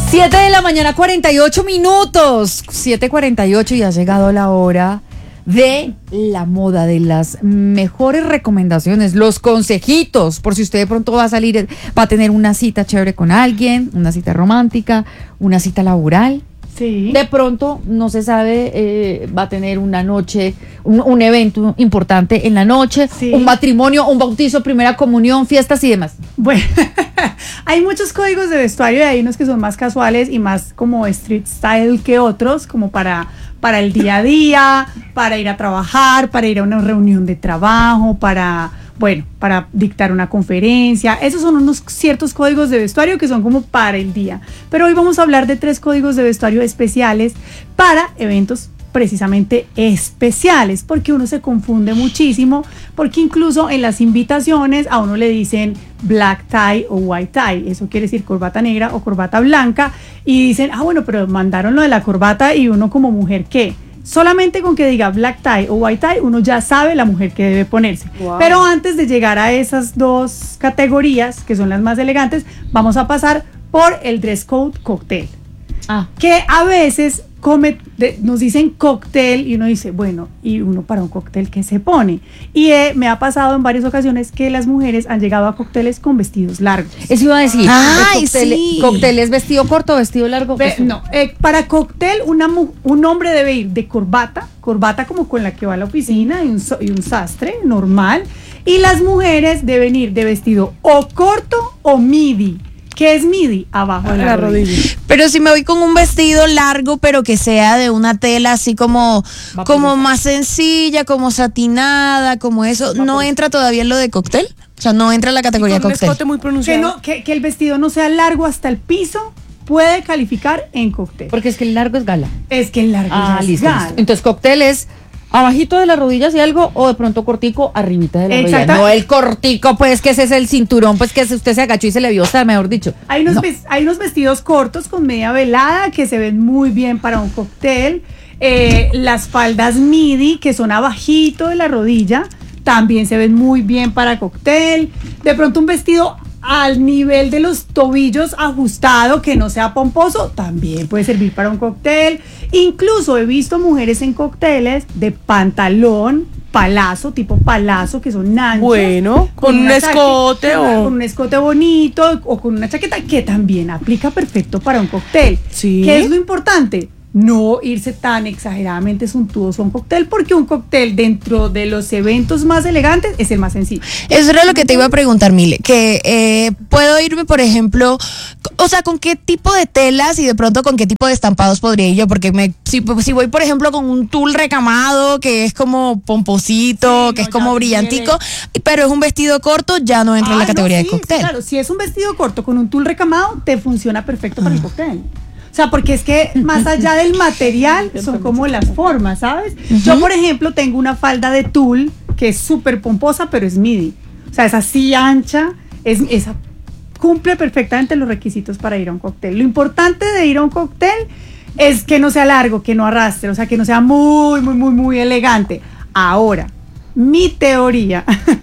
7 de la mañana, 48 minutos. 7:48 y ha llegado la hora de la moda, de las mejores recomendaciones, los consejitos, por si usted de pronto va a salir, va a tener una cita chévere con alguien, una cita romántica, una cita laboral. Sí. De pronto, no se sabe, va a tener una noche, un evento importante en la noche, Sí. un matrimonio, un bautizo, primera comunión, fiestas y demás. Bueno, hay muchos códigos de vestuario y hay unos que son más casuales y más como street style que otros, como para el día a día, para ir a trabajar, para ir a una reunión de trabajo, para dictar una conferencia. Esos son unos ciertos códigos de vestuario que son como para el día. Pero hoy vamos a hablar de 3 códigos de vestuario especiales para eventos precisamente especiales, porque uno se confunde muchísimo, porque incluso en las invitaciones a uno le dicen black tie o white tie, eso quiere decir corbata negra o corbata blanca, y dicen, bueno, pero mandaron lo de la corbata y uno como mujer, ¿qué? Solamente con que diga black tie o white tie, uno ya sabe la mujer que debe ponerse. Wow. Pero antes de llegar a esas 2 categorías, que son las más elegantes, vamos a pasar por el dress code cóctel. Que a veces nos dicen cóctel y uno dice, bueno, y uno para un cóctel, ¿qué se pone? Y me ha pasado en varias ocasiones que las mujeres han llegado a cócteles con vestidos largos. Eso iba a decir. Ay, cóctel, sí. ¿Cóctel es vestido corto o vestido largo? No, para cóctel un hombre debe ir de corbata como con la que va a la oficina y un sastre normal, y las mujeres deben ir de vestido o corto o midi. ¿Qué es midi? Abajo de la rodilla. Pero si me voy con un vestido largo, pero que sea de una tela así como más sencilla, como satinada, como eso, ¿no entra todavía en lo de cóctel? O sea, no entra en la categoría con un cóctel. escote muy pronunciado. Que el vestido no sea largo hasta el piso, puede calificar en cóctel. Porque es que el largo es gala. Es que el largo ya es listo, gala. listo. Entonces cóctel es abajito de las rodillas y algo, o de pronto cortico arribita de la rodilla. No el cortico, pues que ese es el cinturón, pues que usted se agachó y se le vio estar, mejor dicho. Hay unos vestidos cortos con media velada que se ven muy bien para un cóctel. Las faldas midi, que son abajito de la rodilla, también se ven muy bien para cóctel. De pronto un vestido al nivel de los tobillos ajustado, que no sea pomposo, también puede servir para un cóctel. Incluso he visto mujeres en cócteles de pantalón palazo, tipo palazo, que son anchos. Bueno, con un escote con un escote bonito o con una chaqueta, que también aplica perfecto para un cóctel. Sí. ¿Qué es lo importante? No irse tan exageradamente suntuoso a un cóctel, porque un cóctel dentro de los eventos más elegantes es el más sencillo. Eso era lo que te iba a preguntar, Mile, que puedo irme, por ejemplo, o sea, ¿con qué tipo de telas y de pronto con qué tipo de estampados podría ir yo? Porque si voy, por ejemplo, con un tul recamado, que es como pomposito, que es como brillantico, pero es un vestido corto, ya no entra en la categoría de cóctel. Claro, si es un vestido corto con un tul recamado, te funciona perfecto para el cóctel. O sea, porque es que más allá del material son como las formas, ¿sabes? Yo, por ejemplo, tengo una falda de tul que es súper pomposa, pero es midi. O sea, es así ancha, esa cumple perfectamente los requisitos para ir a un cóctel. Lo importante de ir a un cóctel es que no sea largo, que no arrastre, o sea, que no sea muy, muy, muy, muy elegante. Ahora, mi teoría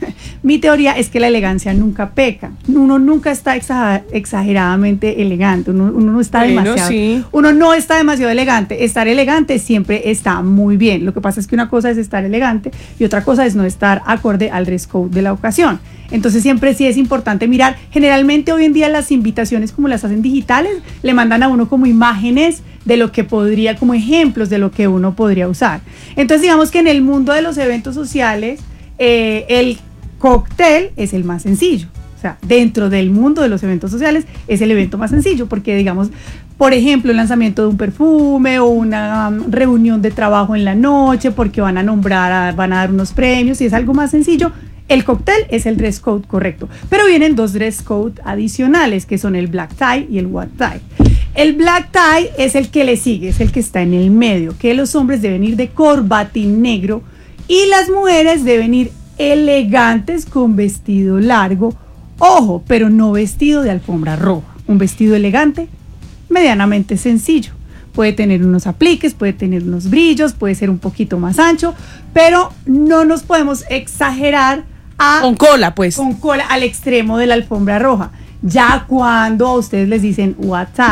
es que la elegancia nunca peca. Uno nunca está exageradamente elegante. Uno no está demasiado. Sí. Uno no está demasiado elegante. Estar elegante siempre está muy bien. Lo que pasa es que una cosa es estar elegante y otra cosa es no estar acorde al dress code de la ocasión. Entonces siempre sí es importante mirar. Generalmente hoy en día las invitaciones, como las hacen digitales, le mandan a uno como imágenes de lo que podría, como ejemplos de lo que uno podría usar. Entonces digamos que en el mundo de los eventos sociales, el cóctel es el más sencillo. O sea, dentro del mundo de los eventos sociales es el evento más sencillo, porque digamos, por ejemplo, el lanzamiento de un perfume o una reunión de trabajo en la noche, porque van a dar unos premios, y es algo más sencillo. El cóctel es el dress code correcto, pero vienen 2 dress code adicionales, que son el black tie y el white tie. El black tie es el que le sigue, es el que está en el medio, que los hombres deben ir de corbatín negro y las mujeres deben ir elegantes con vestido largo, ojo, pero no vestido de alfombra roja, un vestido elegante, medianamente sencillo. Puede tener unos apliques, puede tener unos brillos, puede ser un poquito más ancho, pero no nos podemos exagerar con cola, pues. Con cola al extremo de la alfombra roja. Ya cuando a ustedes les dicen what tie,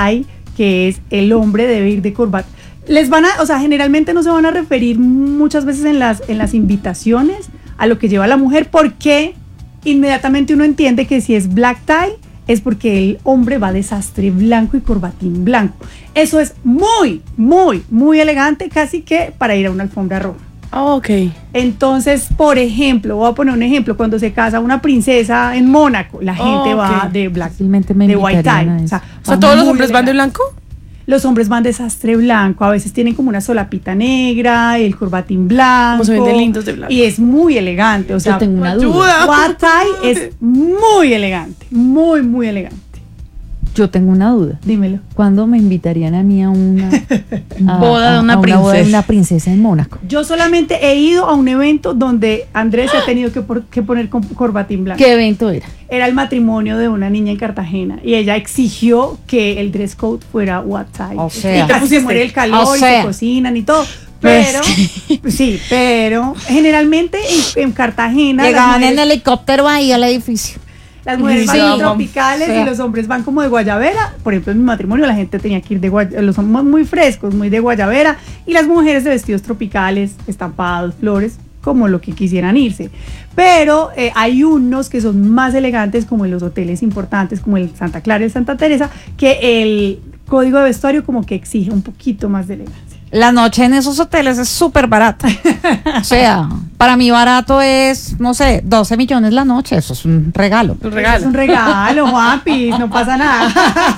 que es el hombre debe ir de corbata. O sea, generalmente no se van a referir muchas veces en las invitaciones a lo que lleva la mujer, porque inmediatamente uno entiende que si es black tie es porque el hombre va de sastre blanco y corbatín blanco. Eso es muy, muy, muy elegante, casi que para ir a una alfombra roja. Ok. Entonces, por ejemplo, voy a poner un ejemplo, cuando se casa una princesa en Mónaco, la gente va de black, Fácilmente me de white invitarían a tie. eso. O sea, ¿todos los hombres van de blanco? Los hombres van de sastre blanco, a veces tienen como una solapita negra, el corbatín blanco. Como se ven de lindos de blanco. Y es muy elegante, o sea, Yo tengo una duda. Ayuda. white tie es muy elegante, muy, muy elegante. Yo tengo una duda. Dímelo. ¿Cuándo me invitarían a mí a una Boda de una boda de princesa. una princesa en Mónaco? Yo solamente he ido a un evento donde Andrés se ha tenido que poner con corbatín blanco. ¿Qué evento era? Era el matrimonio de una niña en Cartagena y ella exigió que el dress code fuera white tie. O sea. y casi se muere el calor O y sea. se cocinan y todo. Pero, sí, pero generalmente en Cartagena Llegaban en helicóptero ahí al edificio. las mujeres Sí, van tropicales sí. y los hombres van como de guayabera. Por ejemplo, en mi matrimonio la gente tenía que ir de guayabera, los hombres muy frescos, muy de guayabera, y las mujeres de vestidos tropicales, estampados, flores, como lo que quisieran irse. Pero hay unos que son más elegantes, como en los hoteles importantes, como el Santa Clara y el Santa Teresa, que el código de vestuario como que exige un poquito más de elegancia. La noche en esos hoteles es súper barata. O sea, para mí barato es, no sé, 12 millones la noche. Eso es un regalo. Un Es regalo. un regalo, Juanpis, no pasa nada.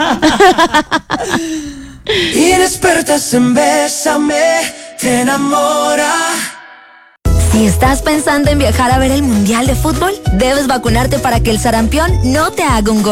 Inexpertas en Bésame, te enamora. Si estás pensando en viajar a ver el Mundial de Fútbol, debes vacunarte para que el sarampión no te haga un gol.